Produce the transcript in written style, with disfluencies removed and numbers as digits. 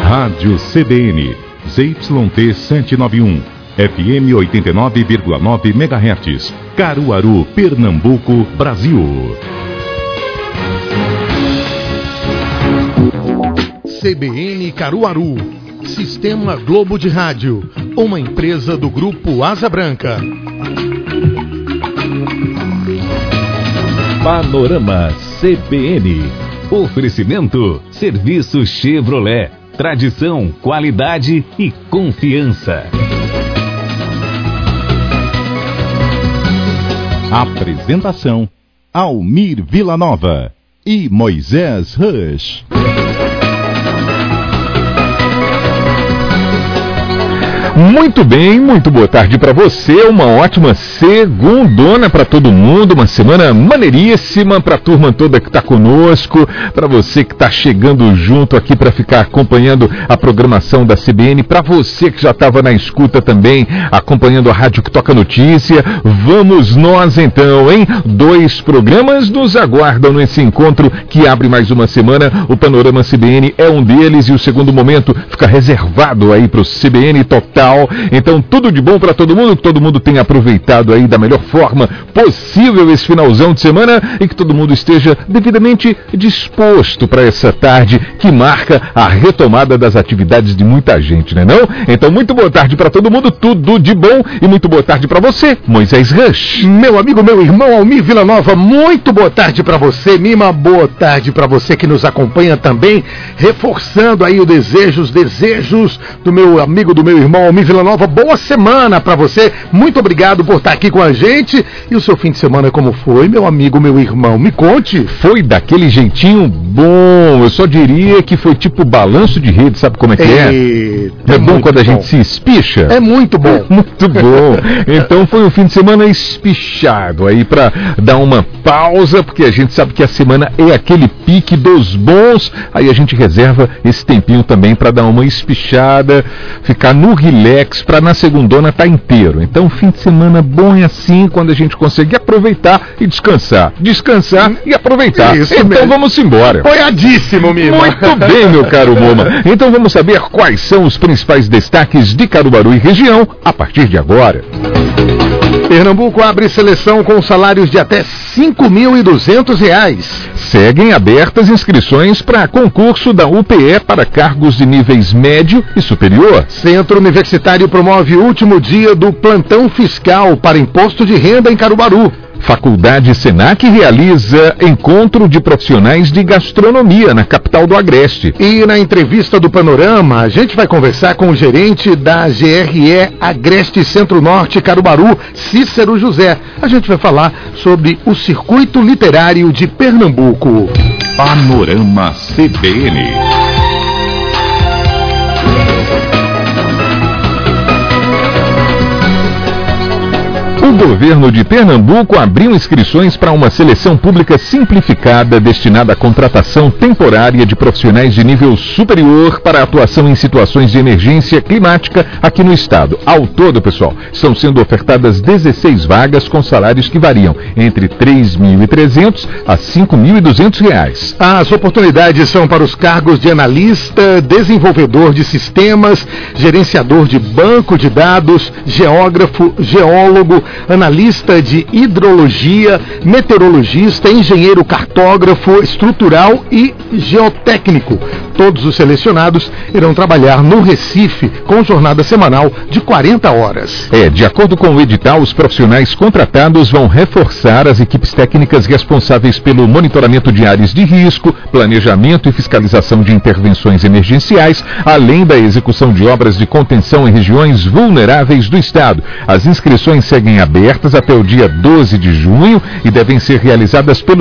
Rádio CBN, ZYT 791, FM 89,9 MHz, Caruaru, Pernambuco, Brasil. CBN Caruaru, Sistema Globo de Rádio, uma empresa do Grupo Asa Branca. Panorama CBN. Oferecimento: Serviço Chevrolet. Tradição, qualidade e confiança. Apresentação: Almir Vilanova e Moisés Rush. Muito bem, muito boa tarde para você, uma ótima segundona para todo mundo, uma semana maneiríssima para a turma toda que está conosco, para você que está chegando junto aqui para ficar acompanhando a programação da CBN, para você que já estava na escuta também, acompanhando a Rádio que Toca Notícia. Vamos nós então, hein? 2 programas nos aguardam nesse encontro que abre mais uma semana. O Panorama CBN é um deles e o segundo momento fica reservado aí para o CBN Total. Então tudo de bom para todo mundo, que todo mundo tenha aproveitado aí da melhor forma possível esse finalzão de semana e que todo mundo esteja devidamente disposto para essa tarde que marca a retomada das atividades de muita gente, né não? Então muito boa tarde para todo mundo, tudo de bom e muito boa tarde para você, Moisés Rush. Meu amigo, meu irmão Almir Vilanova, muito boa tarde para você, Mima, boa tarde para você que nos acompanha também, reforçando aí os desejos do meu amigo, do meu irmão Almir Vilanova. Boa semana para você, muito obrigado por estar aqui com a gente. E o seu fim de semana como foi, meu amigo, meu irmão? Me conte. Foi daquele jeitinho bom, eu só diria que foi tipo balanço de rede, sabe como é que é? É bom quando a gente se espicha? É muito bom. Muito bom. Então foi um fim de semana espichado aí para dar uma pausa, porque a gente sabe que a semana é aquele pique dos bons, aí a gente reserva esse tempinho também para dar uma espichada, ficar no relax, para na segundona estar inteiro. Então fim de semana bom é assim, quando a gente consegue aproveitar e descansar e aproveitar. Isso então mesmo. Vamos embora. Apoiadíssimo, Mima. Muito bem, meu caro Moma. Então vamos saber quais são os principais destaques de Caruaru e região a partir de agora. Pernambuco abre seleção com salários de até R$ 5.200. Seguem abertas inscrições para concurso da UPE para cargos de níveis médio e superior. Centro Universitário promove o último dia do plantão fiscal para imposto de renda em Caruaru. Faculdade Senac realiza encontro de profissionais de gastronomia na capital do Agreste. E na entrevista do Panorama, a gente vai conversar com o gerente da GRE Agreste Centro-Norte Caruaru, Cícero José. A gente vai falar sobre o circuito literário de Pernambuco. Panorama CBN. O governo de Pernambuco abriu inscrições para uma seleção pública simplificada destinada à contratação temporária de profissionais de nível superior para atuação em situações de emergência climática aqui no estado. Ao todo, pessoal, estão sendo ofertadas 16 vagas com salários que variam entre R$ 3.300 a R$ 5.200. As oportunidades são para os cargos de analista, desenvolvedor de sistemas, gerenciador de banco de dados, geógrafo, geólogo, analista de hidrologia, meteorologista, engenheiro cartógrafo, estrutural e geotécnico. Todos os selecionados irão trabalhar no Recife com jornada semanal de 40 horas. De acordo com o edital, os profissionais contratados vão reforçar as equipes técnicas responsáveis pelo monitoramento de áreas de risco, planejamento e fiscalização de intervenções emergenciais, além da execução de obras de contenção em regiões vulneráveis do estado. As inscrições seguem abertas até o dia 12 de junho e devem ser realizadas pelo